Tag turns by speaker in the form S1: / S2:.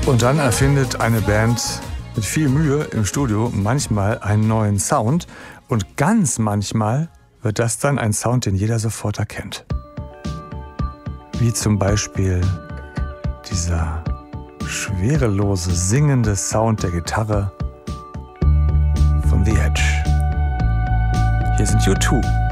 S1: Und dann erfindet eine Band mit viel Mühe im Studio manchmal einen neuen Sound. Und ganz manchmal wird das dann ein Sound, den jeder sofort erkennt. Wie zum Beispiel dieser schwerelose, singende Sound der Gitarre von The Edge. Hier sind U2.